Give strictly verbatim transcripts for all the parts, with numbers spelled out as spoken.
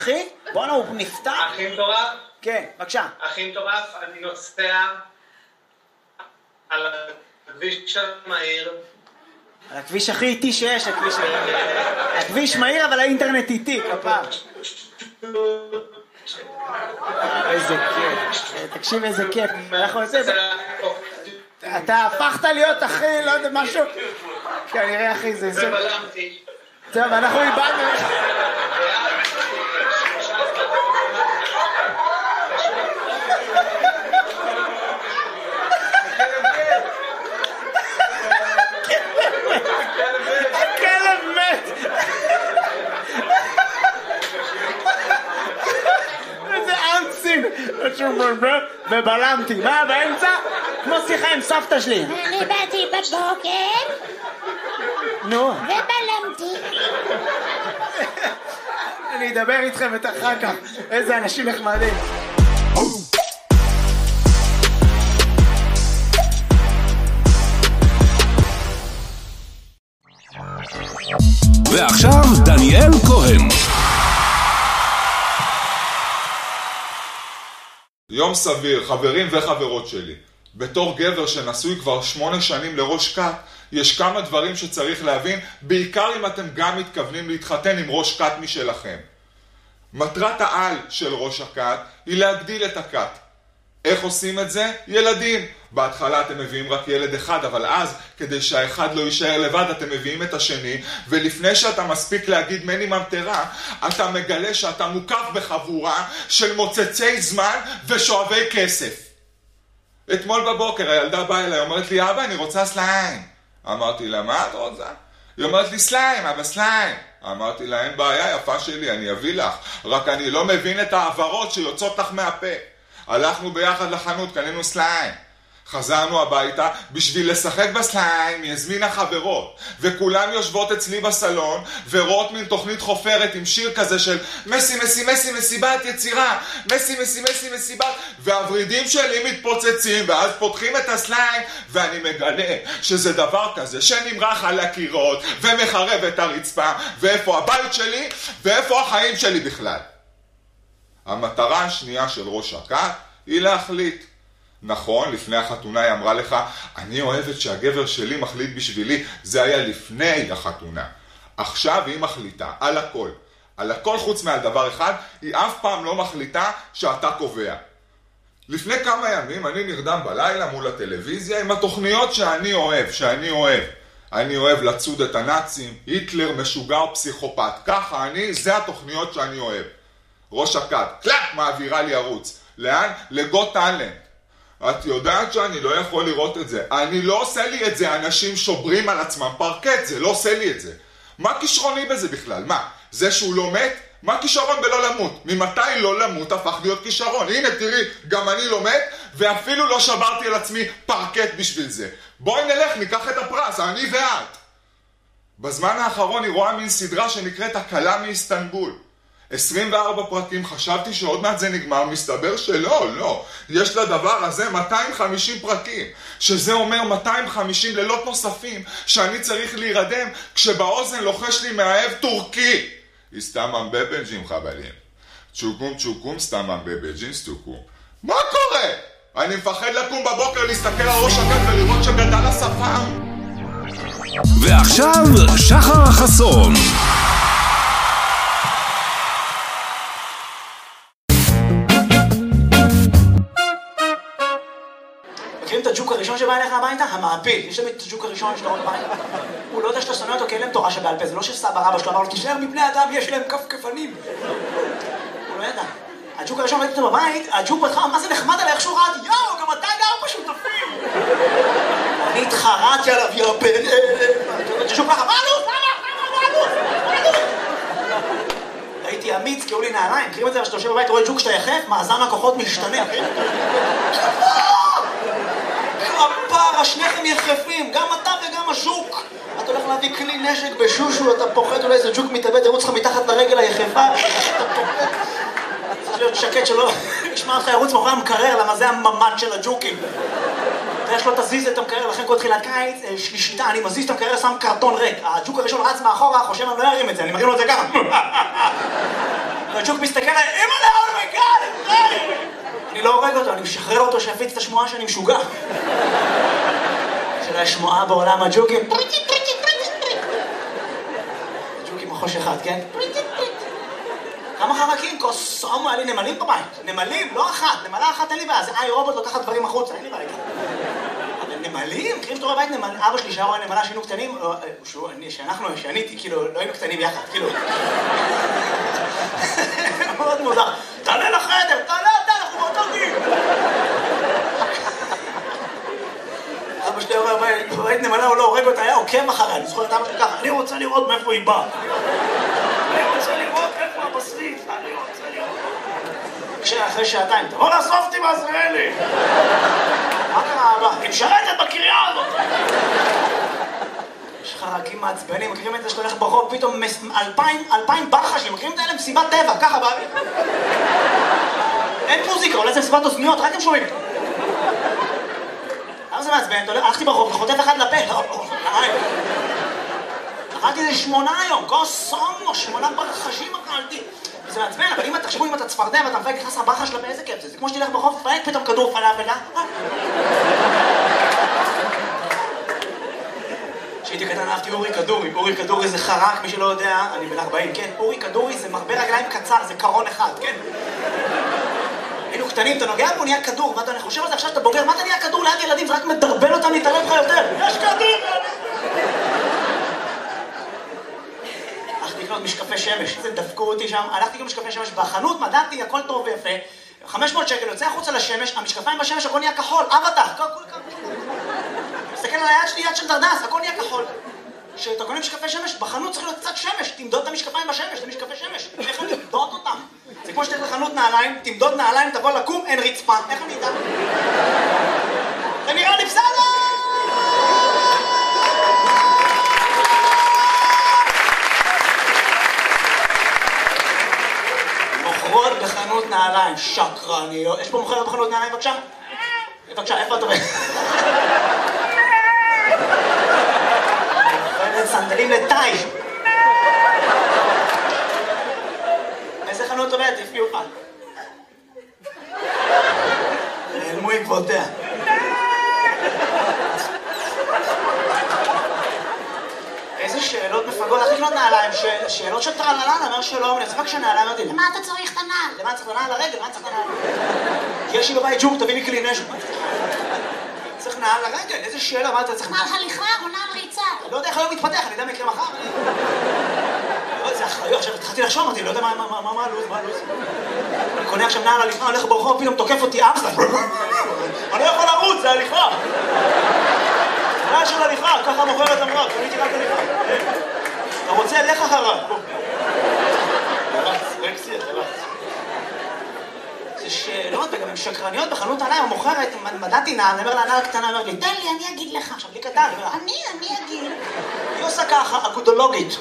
אחי? בואנה, הוא נפתח? אחי מטורף? כן, בבקשה. אחי מטורף, אני נוסע על הכביש המהיר. על הכביש הכי איטי שיש, הכביש... הכביש מהיר, אבל האינטרנט איטי, כפר. איזה כיף. תקשיב איזה כיף. אתה הפכת להיות אחי, לא יודע, משהו... כנראה אחי, זה... ובלמתי. טוב, אנחנו איבדנו... הכלב מת! איזה אנסים! ובלמתי, מה באמצע? כמו שיחה עם סבתא שלי. אני באתי בבוקר נו, ובלמתי. אני אדבר איתכם את אחר כך. איזה אנשים נחמדים. ועכשיו דניאל כהן. יום סביר, חברים וחברות שלי. בתור גבר שנשוי כבר שמונה שנים לראש כת, יש כמה דברים שצריך להבין, בעיקר אם אתם גם מתכוונים להתחתן עם ראש כת משלכם. מטרת העל של ראש הכת היא להגדיל את הכת. איך עושים את זה? ילדים. בהתחלה אתם מביאים רק ילד אחד, אבל אז, כדי שהאחד לא יישאר לבד, אתם מביאים את השני, ולפני שאתה מספיק להגיד מני ממטרה, אתה מגלה שאתה מוקף בחבורה של מוצצי זמן ושואבי כסף. אתמול בבוקר הילדה באה אליי, אומרת לי, אבא, אני רוצה סליים. אמרתי לה, מה את רוצה? היא אומרת לי, סליים, אבא, סליים. אמרתי לה, אין בעיה, יפה שלי, אני אביא לך. רק אני לא מבין את העברות שיוצאות לך מהפה. הלכנו ביחד לחנות, קנינו סליים. חזרנו הביתה בשביל לשחק בסליים, היא הזמינה חברות. וכולם יושבות אצלי בסלון ורואות מין תוכנית חופרת עם שיר כזה של מסי, מסי, מסי, מסיבת יצירה, מסי, מסי, מסי, מסיבת, והוורידים שלי מתפוצצים, ואז פותחים את הסליים, ואני מגלה שזה דבר כזה שנמרח על הקירות ומחרב את הרצפה, ואיפה הבית שלי ואיפה החיים שלי בכלל. המטרה השנייה של ראש הכת היא להחליט. נכון, לפני החתונה היא אמרה לך, אני אוהבת שהגבר שלי מחליט בשבילי. זה היה לפני החתונה. עכשיו היא מחליטה על הכל. על הכל חוץ מעל דבר אחד, היא אף פעם לא מחליטה שאתה קובע. לפני כמה ימים אני נרדם בלילה מול הטלוויזיה עם התוכניות שאני אוהב, שאני אוהב. אני אוהב לצוד את הנאצים, היטלר משוגע או פסיכופת. ככה אני, זה התוכניות שאני אוהב. ראש הכת, קלאק, מעבירה לי ערוץ. לאן? לגוט טאלנט. את יודעת שאני לא יכול לראות את זה. אני לא עושה לי את זה, אנשים שוברים על עצמם פרקט, זה לא עושה לי את זה. מה כישרוני בזה בכלל? מה? זה שהוא לא מת? מה כישרון בלא למות? ממתי לא למות הפך להיות כישרון? הנה תראי, גם אני לא מת, ואפילו לא שברתי על עצמי פרקט בשביל זה. בואי נלך, ניקח את הפרס, אני ואת. בזמן האחרון היא רואה מין סדרה שנקראת הקלה מאיסטנבול. עשרים וארבע פרקים, חשבתי שעוד מעט זה נגמר, מסתבר שלא, לא. יש לדבר הזה מאתיים וחמישים פרקים, שזה אומר מאתיים וחמישים לילות נוספים, שאני צריך להירדם כשבאוזן לוחש לי מאהב טורקי. הסתמם בבנג'ים חבלים. צ'וקום צ'וקום סתמם בבנג'ים סטוקום. מה קורה? אני מפחד לקום בבוקר להסתכל על ראש הכת ולראות שגדל השפם. ועכשיו שחר חסון. מכירים את הג'וק הראשון שבא אליך הביתה? המעפיל. יש להם את הג'וק הראשון שלו בבית. הוא לא יודע שאתה שונא אותו כי אין להם תורה שבעל פה. זה לא שסבא רבא שלו אמר לו, תישאר מבני אדם, יש להם כף כפנים. הוא לא ידע. הג'וק הראשון ראיתי אותו בבית, הג'וק בהתחלה, מה זה נחמד עליי, איך שהוא רעד? יואו, גם אתה גר בשותפים. אני התחרעתי עליו, יא בן... הג'וק ככה, מה אלוף? למה? למה? מה אלוף? הייתי אמיץ, כי היו לי נעליים. מכירים את זה, שאתה יושב בבית, רואה ג'וק שאתה יחף, מאזן הכוחות משתנה. הפרה, שניכם יחפים, גם אתה וגם הז'וק. אתה הולך להביא כלי נשק בשושו, אתה פוחד, אולי איזה ג'וק מתאבד, ירוץ לך מתחת לרגל היחפה. אתה פוחד. צריך להיות שקט שלא ישמע אותך ירוץ מאחורי המקרר, למה זה הממד של הג'וקים. יש לו תזיז את המקרר, לכן כל תחילת קיץ, יש לי שיטה, אני מזיז את המקרר, שם קרטון ריק. הג'וק הראשון רץ מאחורה, חושב אני לא ירים את זה, אני מרים לו את זה ככה. והג'וק מסתכל עליי, אימא'לה, אומייגאד, אני לא הורג אותו, אני משחרר אותו שיפיץ את השמועה שאני משוגע. של השמועה בעולם הג'וקים. ג'וקים מחוש אחד, כן? כמה חרקים? קוסומו, היה לי נמלים בבית. נמלים, לא אחת, נמלה אחת אין לי בעיה. זה איי רובוט לוקחת דברים החוצה, אין לי בעיה. אבל נמלים? מכירים שאתה רואה בית נמל, אבא שלי שהיה רואה נמלה שהיינו קטנים, שאנחנו, שעניתי, כאילו, לא היינו קטנים יחד, כאילו. מאוד מוזר. תעלה לחדר, תעלה אתה, אנחנו באותו גיל. אבא שלי אומר, בבית נמלה הוא לא הורג אותה, היה עוקב אחריה, אני זוכר את אבא שלי ככה, אני רוצה לראות מאיפה היא באה. אני רוצה לראות איפה הבשריף, אני רוצה לראות. כשאחרי שעתיים, תבוא לאסוף אותי בעזריאלי. מה קרה אבא? היא משרתת בקריה הזאת. יש חרקים מעצבנים, מכירים את זה שאתה הולך ברחוב, פתאום אלפיים, אלפיים ברחשים, מכירים את האלה מסיבת טבע, ככה באוויר. אין מוזיקה, אולי זה מסיבת אוזניות, רק הם שומעים. למה זה מעצבן? הלכתי ברחוב וחוטף אחד לפה. אכלתי איזה שמונה היום, קוסומו, שמונה ברחשים אכלתי. זה מעצבן, אבל אם תחשבו אם אתה צפרדע ואתה מפייק נכנס הברחה שלה באיזה כיף זה. זה כמו שתלך ברחוב, תפייק פתאום כדור פלאפל, אה? כשהייתי קטן אהבתי אורי כדורי. אורי כדורי זה חרק, מי שלא יודע, אני בן ארבעים, כן? אורי כדורי זה מרבה רגליים קצר, זה קרון אחד, כן? היינו קטנים, אתה נוגע בו, נהיה כדור, ואתה חושב על זה עכשיו שאתה בוגר, מה אתה נהיה כדור ליד ילדים? זה רק מדרבן אותם להתערב לך יותר. יש כדור! הלכתי לקנות משקפי שמש, זה דפקו אותי שם, הלכתי לקנות משקפי שמש בחנות, מדעתי, הכל טוב ויפה, חמש מאות שקל, יוצא החוצה לשמש, המשקפיים בשמש, הכל נהיה כחול, אבטח, הכל כחול. מסתכל על היד שלי, יד של דרדס, הכל נהיה כחול. כשאתה קונה משקפי שמש, בחנות צריך להיות קצת שמש, תמדוד את המשקפיים בשמש, זה משקפי שמש, איך אני אמדוד אותם? זה כמו שתלך לחנות נעליים, תמדוד נעליים, תבוא לקום, אין רצפה, איך אני אדע? זה נראה לי בסדר! מוכרות בחנות נעליים, שקרניות. יש פה מוכרת בחנות נעליים, בבקשה? בבקשה, איפה את עובדת? מוכרת סנדלים לטאי. איזה חנות עובדת? תפגיעו לך. נעלמו עקבותיה. איזה שאלות מפגות, איך לקנות נעליים? שאלות של טרללן, אמר שלום, אני אצבק שנעליים, אמרתי, למה אתה צריך את הנעל? למה צריך את הנעל לרגל? למה צריך את הנעל? יש לי בבית ג'וק, תביא לי כלי נשק. צריך נעל לרגל, איזה שאלה, מה אתה צריך? נעל הליכה או נעל ריצה? לא יודע איך היום מתפתח, אני יודע מה יקרה מחר. זה אחריות, עכשיו התחלתי לחשוב, אמרתי, לא יודע מה הלו"ז, מה הלו"ז. אני קונה עכשיו נעל הליכה, הולך ברחוב, פתאום תוקף אותי אמסטר. אני לא יכול לרוץ, זה הליכה. נעל של הליכה, ככה מוכרת אמרה, קניתי רק הליכה. אתה רוצה, לך אחריו. תלץ, רקסי, תלץ. זה שאלות, וגם הן שקרניות בחנות נעליים, המוכרת, מדעתי נעל, אני אומר לה, נעל קטנה, אומר לי, תן לי, אני אגיד לך. עכשיו, בלי קטן, אני, אני אגיד. היא עושה ככה, אגודולוגית.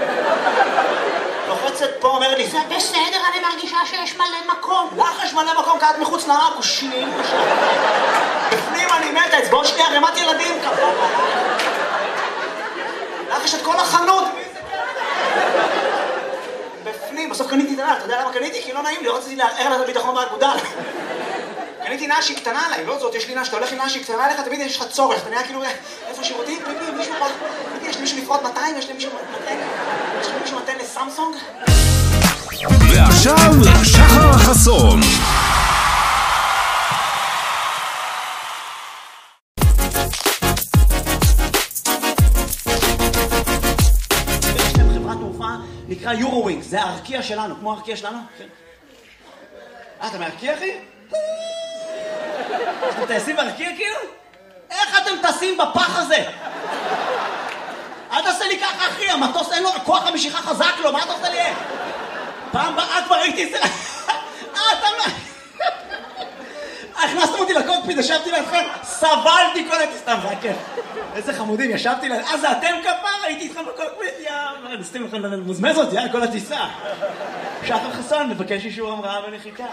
לוחצת פה, אומר לי, זה בסדר, אני מרגישה שיש מלא מקום. לך יש מלא מקום, כעת מחוץ לעכושים. בפנים אני מתה, אצבעות שלי ערימת ילדים. לך יש את כל החנות. בפנים, בסוף קניתי את הנעל, אתה יודע למה קניתי? כי לא נעים לי, לא רציתי לערער לה את הביטחון באגודה. קניתי נעל שהיא קטנה עליי, לא זאת, יש לי נעל, שאתה הולך עם נעל שהיא קטנה עליך, תמיד יש לך צורך, אתה נראה כאילו, איפה שירותים, פיפי, מישהו פה, פיפי, יש למישהו לפרוט מאתיים, יש למישהו מתן, יש למישהו מתן לסמסונג. ועכשיו, שחר חסון. יש להם חברת תעופה, נקרא יורו-ווינגס, זה הארקיע שלנו, כמו הארקיע שלנו? אה, אתה מארקיע, אחי? אתם טייסים בארקיע כאילו? איך אתם טסים בפח הזה? אל תעשה לי ככה, אחי, המטוס אין לו כוח המשיכה חזק לו, מה אתה עושה לי? פעם באה כבר ראיתי את זה. אה, אתה מה? הכנסתם אותי לקוקפיט, ישבתי לידכם, סבלתי כל הטיסה, סתם, זה היה כיף. איזה חמודים, ישבתי לידכם, אה, זה אתם כפר? הייתי איתכם בקוקפיט, יאללה, נסתים לכם מוזמזות, יאללה, כל הטיסה. שחר חסון, מבקש אישור המראה בנחיתה.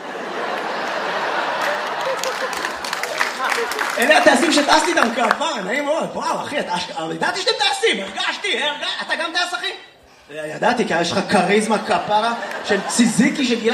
אלה הטייסים שטסתי איתם כפר, נעים מאוד, וואו, אחי, ידעתי שאתם טייסים, הרגשתי, אתה גם טייס, אחי? ידעתי, כי יש לך כריזמה כפרה של ציזיקי שגילה